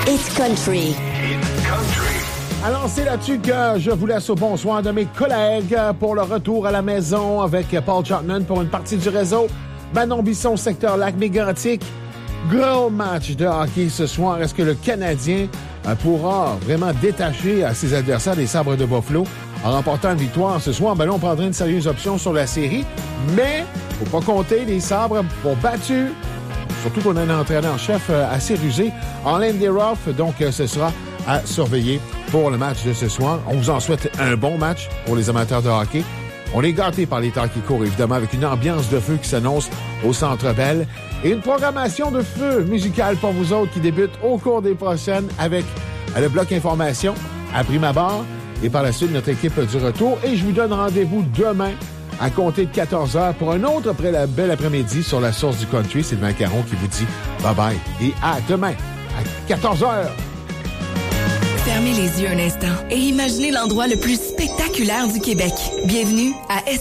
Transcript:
It's country. Alors, c'est là-dessus que je vous laisse au bonsoir de mes collègues pour le retour à la maison avec Paul Chapman pour une partie du réseau. Manon Bisson, secteur Lac-Mégantic. Gros match de hockey ce soir. Est-ce que le Canadien pourra vraiment détacher ses adversaires des Sabres de Buffalo en remportant une victoire ce soir? Ben là, on prendrait une sérieuse option sur la série. Mais, faut pas compter, les Sabres vont battus. Surtout qu'on a un entraîneur en chef assez rusé. En Lindy Ruff, donc ce sera à surveiller pour le match de ce soir. On vous en souhaite un bon match pour les amateurs de hockey. On est gâtés par les temps qui courent, évidemment, avec une ambiance de feu qui s'annonce au Centre Bell et une programmation de feu musicale pour vous autres qui débute au cours des prochaines avec le bloc information à prime abord et par la suite notre équipe du retour. Et je vous donne rendez-vous demain à compter de 14h pour un autre bel après-midi sur la source du country. C'est Sylvain Caron qui vous dit bye-bye et à demain à 14h. Fermez les yeux un instant et imaginez l'endroit le plus spectaculaire du Québec. Bienvenue à